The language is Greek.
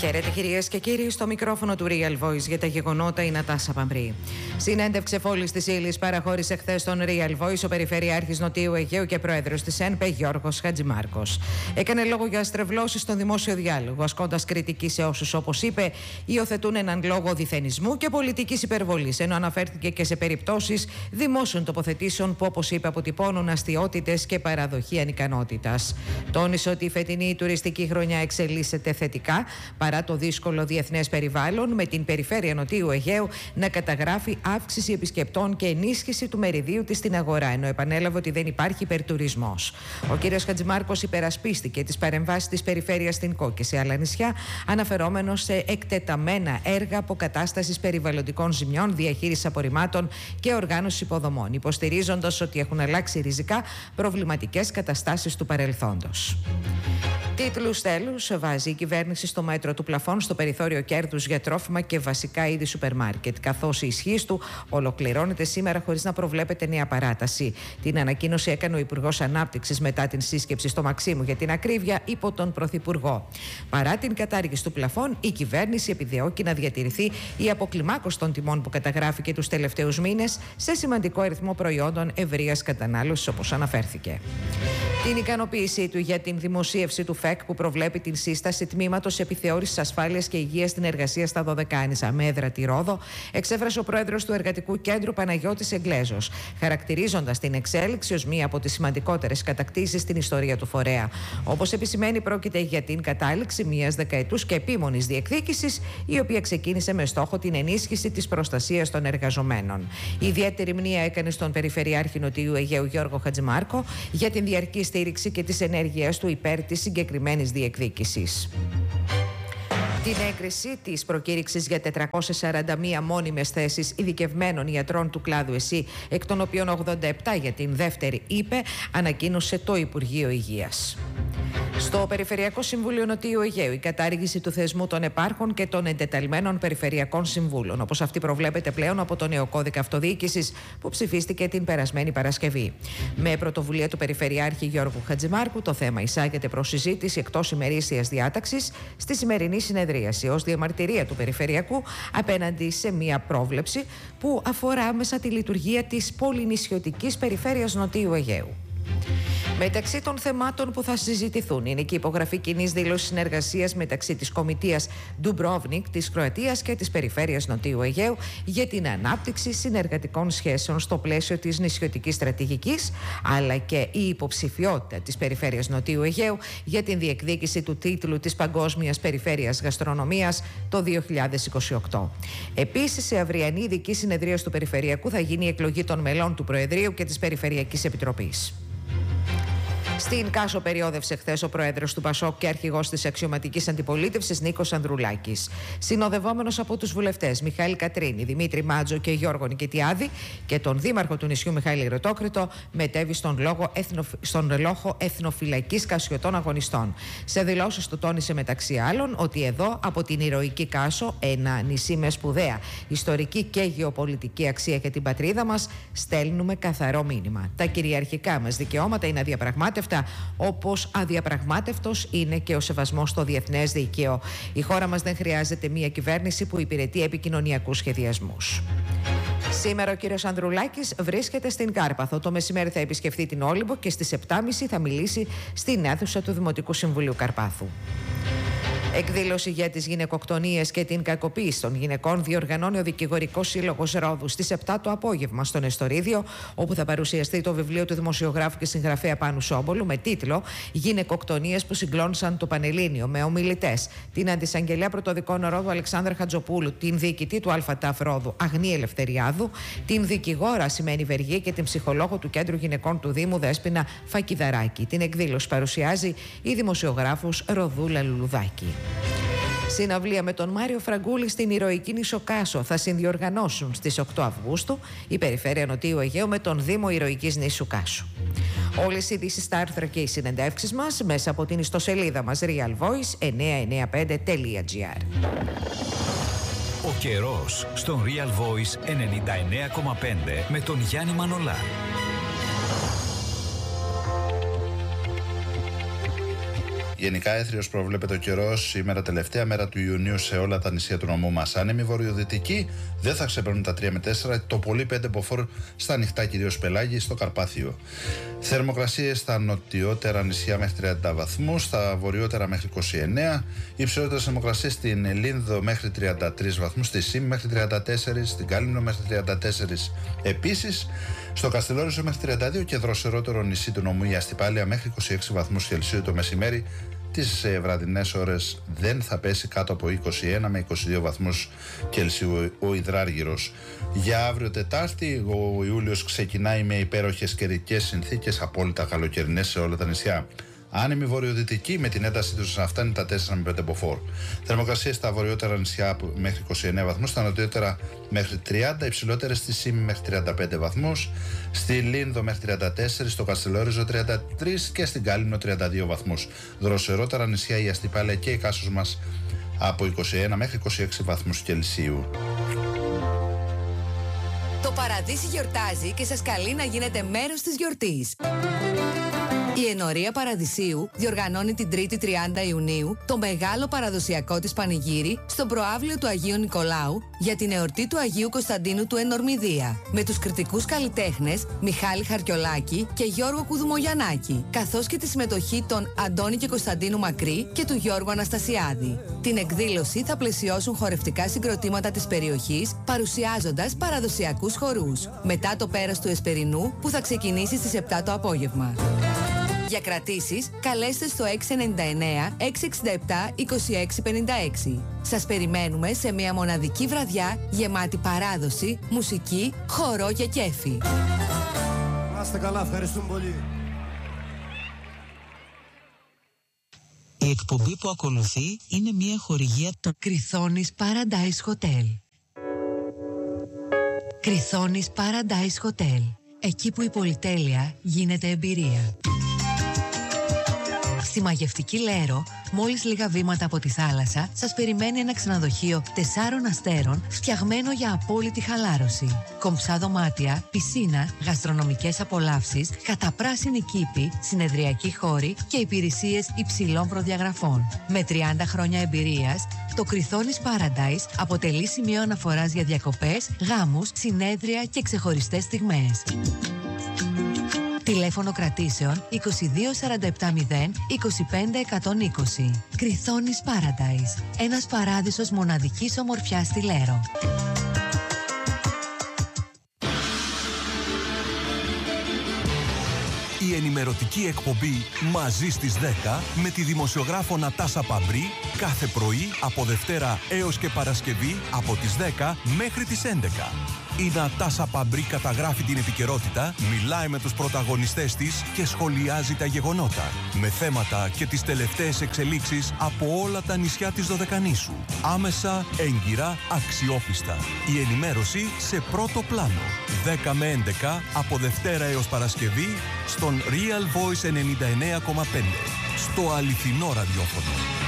Χαίρετε κυρίες και κύριοι, στο μικρόφωνο του Real Voice για τα γεγονότα η Νατάσα Παμπρή. Συνέντευξη φόλης της ύλης παραχώρησε χθες στον Real Voice ο Περιφερειάρχης Νοτιού Αιγαίου και Πρόεδρος της ΕΝΠΕ Γιώργος Χατζημάρκος. Έκανε λόγο για στρεβλώσεις στον δημόσιο διάλογο, ασκώντας κριτική σε όσους, όπως είπε, υιοθετούν έναν λόγο διθενισμού και πολιτικής υπερβολής, ενώ αναφέρθηκε και σε περιπτώσεις δημόσιων τοποθετήσεων που, όπως είπε, αποτυπώνουν αστιότητες και παραδοχή ανικανότητας. Τόνισε ότι η φετινή τουριστική χρονιά εξελίσσεται θετικά, παρά το δύσκολο διεθνές περιβάλλον, με την περιφέρεια Νοτιού Αιγαίου να καταγράφει αύξηση επισκεπτών και ενίσχυση του μεριδίου της στην αγορά, ενώ επανέλαβε ότι δεν υπάρχει υπερτουρισμός. Ο κ. Χατζημάρκος υπερασπίστηκε τις παρεμβάσεις της περιφέρειας στην ΚΟ και σε άλλα νησιά, αναφερόμενος σε εκτεταμένα έργα αποκατάστασης περιβαλλοντικών ζημιών, διαχείρισης απορριμμάτων και οργάνωσης υποδομών, υποστηρίζοντας ότι έχουν αλλάξει ριζικά προβληματικές καταστάσεις του παρελθόντος. Τίτλους τέλους βάζει η κυβέρνηση στο μέτρο του πλαφών στο περιθώριο κέρδους για τρόφιμα και βασικά είδη σούπερ μάρκετ, καθώς η ισχύς του ολοκληρώνεται σήμερα χωρίς να προβλέπεται νέα παράταση. Την ανακοίνωση έκανε ο Υπουργός Ανάπτυξης μετά την σύσκεψη στο Μαξίμου, για την ακρίβεια, υπό τον Πρωθυπουργό. Παρά την κατάργηση του πλαφών, η κυβέρνηση επιδιώκει να διατηρηθεί η αποκλιμάκωση των τιμών που καταγράφηκε τους τελευταίους μήνες σε σημαντικό αριθμό προϊόντων ευρείας κατανάλωσης, όπως αναφέρθηκε. Την ικανοποίησή του για την δημοσίευση του ΦΕΚ που προβλέπει την σύσταση τμήματος επιθεώρησης ασφάλειας και υγείας στην εργασία στα Δωδεκάνησα με έδρα τη Ρόδο, εξέφρασε ο πρόεδρος του Εργατικού Κέντρου Παναγιώτης Εγγλέζος, χαρακτηρίζοντας την εξέλιξη ως μία από τις σημαντικότερες κατακτήσεις στην ιστορία του φορέα. Όπως επισημαίνει, πρόκειται για την κατάληξη μιας δεκαετούς και επίμονης διεκδίκησης, η οποία ξεκίνησε με στόχο την ενίσχυση της προστασίας των εργαζομένων. Ιδιαίτερη μνήα έκανε στον Περιφερειάρχη Νοτιού Αιγαίου Γιώργο Χατζημάρκο για την διαρκή στήριξη και τις ενέργειές του υπέρ της συγκεκριμένης διεκδίκησης. Την έγκριση της προκήρυξης για 441 μόνιμες θέσεις ειδικευμένων ιατρών του κλάδου ΕΣΥ, εκ των οποίων 87 για την δεύτερη ΥΠΕ, ανακοίνωσε το Υπουργείο Υγείας. Στο Περιφερειακό Συμβούλιο Νοτιού Αιγαίου, η κατάργηση του θεσμού των επάρχων και των εντεταλμένων περιφερειακών συμβούλων, όπως αυτή προβλέπεται πλέον από το νέο κώδικα αυτοδιοίκησης που ψηφίστηκε την περασμένη Παρασκευή. Με πρωτοβουλία του Περιφερειάρχη Γιώργου Χατζημάρκου, το θέμα εισάγεται προς συζήτηση εκτός ημερήσιας διάταξης στη σημερινή συνεδρίαση, ως διαμαρτυρία του Περιφερειακού απέναντι σε μια πρόβλεψη που αφορά άμεσα τη λειτουργία της πολυνησιωτικής περιφέρειας Νοτιού Αιγαίου. Μεταξύ των θεμάτων που θα συζητηθούν είναι και η υπογραφή κοινής δήλωσης συνεργασίας μεταξύ της Κομιτείας Ντουμπρόβνικ της Κροατίας και της Περιφέρειας Νοτιού Αιγαίου για την ανάπτυξη συνεργατικών σχέσεων στο πλαίσιο της νησιωτικής στρατηγικής, αλλά και η υποψηφιότητα της Περιφέρειας Νοτιού Αιγαίου για την διεκδίκηση του τίτλου της Παγκόσμιας Περιφέρειας Γαστρονομίας το 2028. Επίσης, σε αυριανή ειδική συνεδρίαση του Περιφερειακού θα γίνει η εκλογή των μελών του Προεδρείου και της Περιφερειακής Επιτροπής. Στην Κάσο περιόδευσε χθες ο πρόεδρος του ΠΑΣΟΚ και αρχηγός της αξιωματικής αντιπολίτευσης Νίκος Ανδρουλάκης. Συνοδευόμενος από τους βουλευτές Μιχαήλ Κατρίνη, Δημήτρη Μάτζο και Γιώργο Νικητιάδη και τον δήμαρχο του νησιού Μιχαήλ Ρετόκριτο, μετέβη στον λόγο εθνοφυλακής Κασιωτών Αγωνιστών. Σε δηλώσεις του τόνισε μεταξύ άλλων ότι εδώ από την ηρωική Κάσο, ένα νησί με σπουδαία ιστορική και γεωπολιτική αξία για την πατρίδα μας, στέλνουμε καθαρό μήνυμα. Τα κυριαρχικά μας δικαιώματα είναι αδιαπραγμάτευτα, όπως αδιαπραγμάτευτος είναι και ο σεβασμός στο διεθνές δίκαιο. Η χώρα μας δεν χρειάζεται μια κυβέρνηση που υπηρετεί επικοινωνιακούς σχεδιασμούς. Σήμερα ο κύριος Ανδρουλάκης βρίσκεται στην Κάρπαθο. Το μεσημέρι θα επισκεφθεί την Όλυμπο και στις 7.30 θα μιλήσει στην αίθουσα του Δημοτικού Συμβουλίου Καρπάθου. Εκδήλωση για τις γυναικοκτονίες και την κακοποίηση των γυναικών διοργανώνει ο Δικηγορικός Σύλλογος Ρόδου στις 7 το απόγευμα στον Εστορίδιο, όπου θα παρουσιαστεί το βιβλίο του δημοσιογράφου και συγγραφέα Πάνου Σόμπολου με τίτλο «Γυναικοκτονίες που συγκλώνησαν το Πανελλήνιο», με ομιλητές την Αντισαγγελέα Πρωτοδικών Ρόδου Αλεξάνδρα Χατζοπούλου, την διοικητή του ΑΤΑΦ Ρόδου Αγνή Ελευθεριάδου, την δικηγόρα Ασημένη Βεργή και την ψυχολόγο του Κέντρου Γυναικών του Δήμου Δέσποινα Φακιδαράκη. Την εκδήλωση παρουσιάζει η δημοσιογράφος Ροδούλα Λουλουδάκη. Συναυλία με τον Μάριο Φραγκούλη στην ηρωική νήσο Κάσο θα συνδιοργανώσουν στις 8 Αυγούστου η Περιφέρεια Νοτιού Αιγαίου με τον Δήμο Ηρωικής νήσου Κάσου. Όλες οι ειδήσεις στα άρθρα και οι συνεντεύξεις μας μέσα από την ιστοσελίδα μας realvoice995.gr. Ο καιρός στον Real Voice 99,5 με τον Γιάννη Μανολά. Γενικά έθριος προβλέπεται ο καιρός σήμερα, τελευταία μέρα του Ιουνίου, σε όλα τα νησιά του νομού μας. Άνεμοι βορειοδυτικοί δεν θα ξεπερνούν τα 3 με 4, το πολύ 5 μποφόρ στα ανοιχτά, κυρίως Πελάγη, στο Καρπάθιο. Θερμοκρασίες στα νοτιότερα νησιά μέχρι 30 βαθμούς, στα βορειότερα μέχρι 29, υψηλότερες θερμοκρασίες στην Λίνδο μέχρι 33 βαθμούς, στη Σύμ μέχρι 34, στην Κάλυμνο μέχρι 34 επίσης, στο Καστελόριζο μέχρι 32 και δροσερότερο νησί του νομού η Αστυπάλεια μέχρι 26 βαθμούς Κελσίου το μεσημέρι. Τις βραδινές ώρες δεν θα πέσει κάτω από 21 με 22 βαθμούς Κελσίου ο υδράργυρος. Για αύριο Τετάρτη ο Ιούλιος ξεκινάει με υπέροχες καιρικές συνθήκες, απόλυτα καλοκαιρινές σε όλα τα νησιά. Άνεμοι βορειοδυτικοί με την ένταση τους να φτάνει τα 4 με 5 μποφόρ. Θερμοκρασίες στα βορειότερα νησιά μέχρι 29 βαθμούς, στα νοτιότερα μέχρι 30, υψηλότερες στη Σύμη μέχρι 35 βαθμούς, στη Λίνδο μέχρι 34, στο Καστελόριζο 33 και στην Κάλυμνο 32 βαθμούς. Δροσερότερα νησιά η Αστυπάλεια και η Κάσος μας από 21 μέχρι 26 βαθμούς Κελσίου. Το Παραδείσι γιορτάζει και σας καλεί να γίνετε μέρος της γιορτής. Η Ενορία Παραδεισίου διοργανώνει την 3η 30 Ιουνίου το μεγάλο παραδοσιακό της πανηγύρι στο προαύλιο του Αγίου Νικολάου για την εορτή του Αγίου Κωνσταντίνου του Ενορμηδία, με τους κριτικούς καλλιτέχνες Μιχάλη Χαρκιολάκη και Γιώργο Κουδουμογιαννάκη, καθώς και τη συμμετοχή των Αντώνη και Κωνσταντίνου Μακρύ και του Γιώργου Αναστασιάδη. Την εκδήλωση θα πλαισιώσουν χορευτικά συγκροτήματα της περιοχής, παρουσιάζοντας παραδοσιακούς χορούς, μετά το πέρας του Εσπερινού που θα ξεκινήσει στις 7 το απόγευμα. Για κρατήσεις, καλέστε στο 699-667-2656. Σας περιμένουμε σε μια μοναδική βραδιά γεμάτη παράδοση, μουσική, χορό και κέφι. Να είστε καλά, ευχαριστούμε πολύ. Η εκπομπή που ακολουθεί είναι μια χορηγία του Κριθόνης Paradise Hotel. Κριθόνης Paradise Hotel. Εκεί που η πολυτέλεια γίνεται εμπειρία. Στη μαγευτική Λέρο, μόλις λίγα βήματα από τη θάλασσα, σας περιμένει ένα ξενοδοχείο 4 αστέρων φτιαγμένο για απόλυτη χαλάρωση. Κομψά δωμάτια, πισίνα, γαστρονομικές απολαύσεις, καταπράσινη κήπη, συνεδριακοί χώροι και υπηρεσίες υψηλών προδιαγραφών. Με 30 χρόνια εμπειρίας, το Κριθόνης Paradise αποτελεί σημείο αναφοράς για διακοπές, γάμους, συνέδρια και ξεχωριστές στιγμές. Τηλέφωνο κρατήσεων 2247 025 120. Κριθόνης Paradise. Ένας παράδεισος μοναδικής ομορφιάς στη Λέρο. Η ενημερωτική εκπομπή «Μαζί στις 10» με τη δημοσιογράφο Νατάσα Παμπρί κάθε πρωί από Δευτέρα έως και Παρασκευή από τις 10 μέχρι τις 11. Η Νατάσα Παμπρί καταγράφει την επικαιρότητα, μιλάει με τους πρωταγωνιστές της και σχολιάζει τα γεγονότα, με θέματα και τις τελευταίες εξελίξεις από όλα τα νησιά της Δωδεκανήσου. Άμεσα, έγκυρα, αξιόπιστα. Η ενημέρωση σε πρώτο πλάνο. 10 με 11 από Δευτέρα έως Παρασκευή στον Real Voice 99,5. Στο αληθινό ραδιόφωνο.